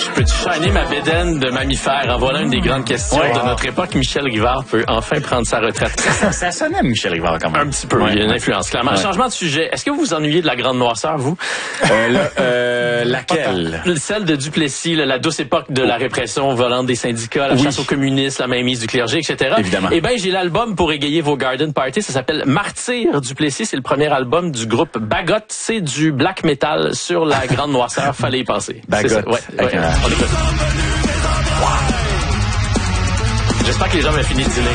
Je peux shiner ma bédaine de mammifère en voilà une des grandes questions de notre époque. Michel Rivard peut enfin prendre sa retraite. Ça sonnait Michel Rivard quand même. Un petit peu, il y a une influence clairement. Changement de sujet. Est-ce que vous vous ennuyez de la grande noirceur, vous? Laquelle? Celle de Duplessis, la douce époque de la répression volante des syndicats, la chasse aux communistes, la mainmise du clergé, etc. Évidemment. Eh bien, j'ai l'album pour égayer vos garden parties. Ça s'appelle Martyr Duplessis. C'est le premier album du groupe Bagot. C'est du black metal sur la grande noirceur. Fallait y penser. Bagot. Ouais. On écoute. J'espère que les gens ont fini de dîner.